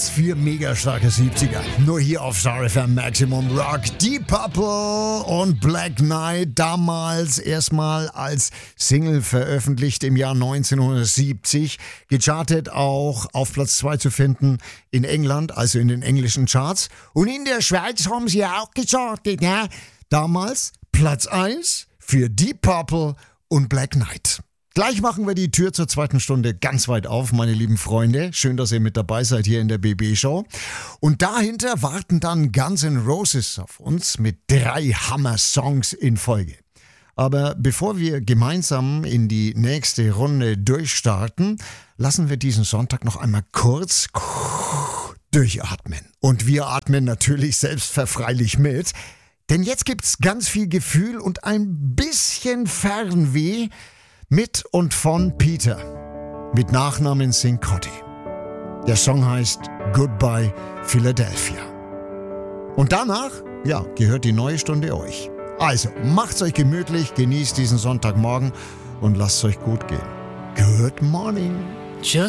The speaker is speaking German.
Hits, 4 mega starke 70er. Nur hier auf Star FM Maximum Rock. Deep Purple und Black Knight, damals erstmal als Single veröffentlicht im Jahr 1970. Gechartet auch auf Platz 2 zu finden in England, also in den englischen Charts. Und in der Schweiz haben sie auch gechartet, ja. Damals Platz 1 für Deep Purple und Black Knight. Gleich machen wir die Tür zur zweiten Stunde ganz weit auf, meine lieben Freunde. Schön, dass ihr mit dabei seid hier in der BB-Show. Und dahinter warten dann Guns N' Roses auf uns mit 3 Hammer-Songs in Folge. Aber bevor wir gemeinsam in die nächste Runde durchstarten, lassen wir diesen Sonntag noch einmal kurz durchatmen. Und wir atmen natürlich selbstverfreilich mit. Denn jetzt gibt's ganz viel Gefühl und ein bisschen Fernweh mit und von Peter, mit Nachnamen Cincotti. Der Song heißt Goodbye Philadelphia. Und danach, gehört die neue Stunde euch. Also, macht's euch gemütlich, genießt diesen Sonntagmorgen und lasst es euch gut gehen. Good morning. Just